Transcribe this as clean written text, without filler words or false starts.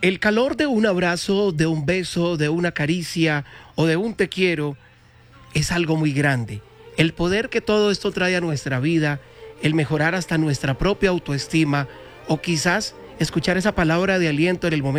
El calor de un abrazo, de un beso, de una caricia o de un te quiero es algo muy grande. El poder que todo esto trae a nuestra vida, el mejorar hasta nuestra propia autoestima o quizás escuchar esa palabra de aliento en el momento